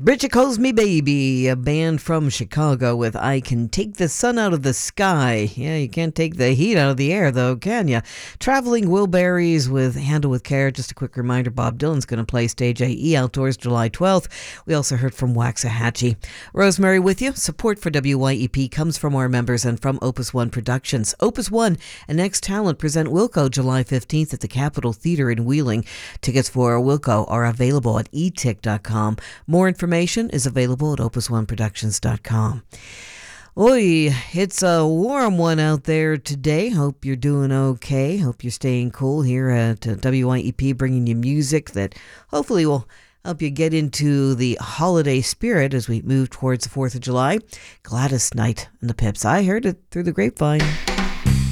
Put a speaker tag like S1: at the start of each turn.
S1: Bridget Calls Me Baby, a band from Chicago with I Can Take the Sun Out of the Sky. Yeah, you can't take the heat out of the air, though, can you? Traveling Wilburys with Handle with Care. Just a quick reminder, Bob Dylan's going to play Stage AE Outdoors July 12th. We also heard from Waxahachie. Rosemary with you. Support for WYEP comes from our members and from Opus One Productions. Opus One and Next Talent present Wilco July 15th at the Capitol Theater in Wheeling. Tickets for Wilco are available at etic.com. More information is available at opusoneproductions.com. Oi, it's a warm one out there today. Hope you're doing okay. Hope you're staying cool here at WYEP, bringing you music that hopefully will help you get into the holiday spirit as we move towards the 4th of July. Gladys Knight and the Pips. I heard it through the grapevine.